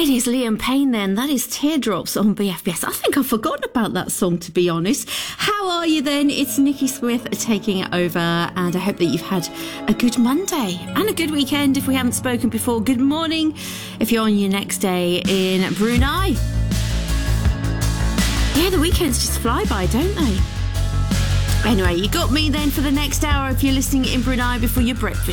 It is Liam Payne then. That is Teardrops on BFBS. I think I've forgotten about that song, to be honest. How are you then? It's Nikki Smith taking it over, and I hope that you've had a good Monday and a good weekend if we haven't spoken before. Good morning if you're on your next day in Brunei. Yeah, the weekends just fly by, don't they? Anyway, you got me then for the next hour if you're listening in Brunei before your breakfast